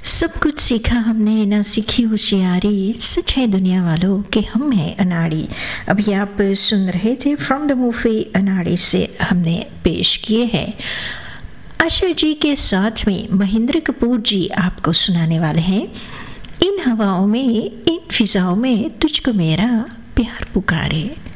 सब कुछ सीखा हमने ना सीखी होशियारी, सच है दुनिया वालों कि हम हैं अनाड़ी। अभी आप सुन रहे थे फ्रॉम द मूवी अनाड़ी से हमने पेश किए हैं। आशा जी के साथ में महेंद्र कपूर जी आपको सुनाने वाले हैं इन हवाओं में इन फिजाओं में तुझको मेरा प्यार पुकारे।